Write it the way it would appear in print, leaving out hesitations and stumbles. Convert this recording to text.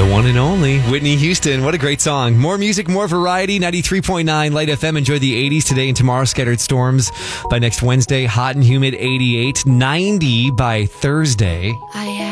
The one and only Whitney Houston. What a great song. More music, more variety. 93.9 Light FM. Enjoy the 80s today and tomorrow. Scattered storms by next Wednesday. Hot and humid 88. 90 by Thursday.